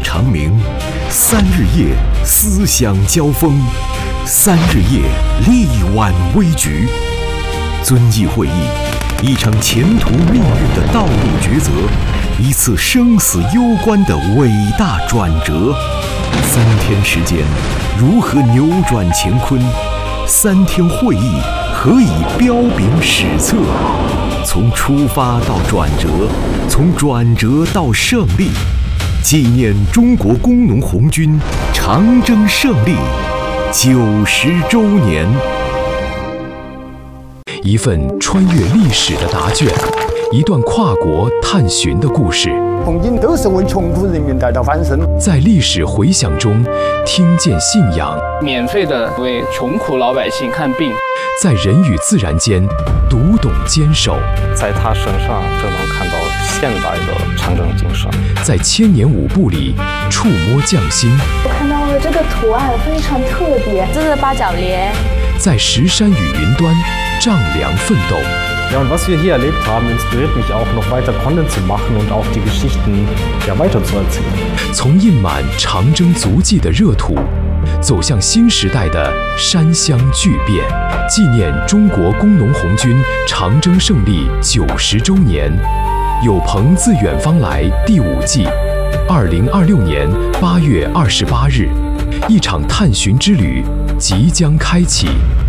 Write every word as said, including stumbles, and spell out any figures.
长鸣，三日夜思想交锋，三日夜力挽危局。遵义会议，一场前途命运的道路抉择，一次生死攸关的伟大转折。三天时间，如何扭转乾坤？三天会议，何以彪炳史册？从出发到转折，从转折到胜利，纪念中国工农红军长征胜利九十周年。 一份穿越历史的答卷，一段跨国探寻的故事。 红军都是为穷苦人民带来翻身。 在历史回响中，听见信仰。 免费的为穷苦老百姓看病。 在人与自然间，读懂坚守。 在他身上就能看到现代的长征精神。 在千年舞步里，触摸匠心。 我看到了这个图案非常特别， 这是八角莲。 在石山与云端，丈量奋斗。 Ja, und was wir hier erlebt haben, inspiriert mich auch, noch weiter Content zu machen und auch die Geschichten ja, weiterzuerzählen. 从印满长征足迹的热土，走向新时代的山乡巨变，纪念中国工农红军长征胜利九十周年。有朋自远方来第五季，二零二六年八月二十八日，一场探寻之旅即将开启。